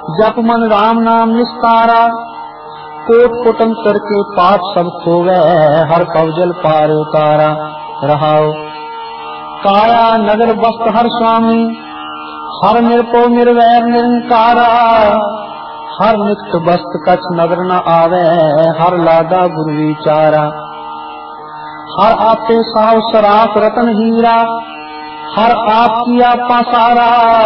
जप मन राम नाम निस्तारा, कोट कुटंतर के पाप सब खोवे, हर कवजल पार उतारा। रहाओ काया नगर बस्त हर स्वामी, हर निरपो निर्वैर निरंकारा। हर निकट बस्त कछ नगर न आवे, हर लादा गुरु विचारा। हर आपे साव सराफ रतन हीरा, हर आप किया पासारा।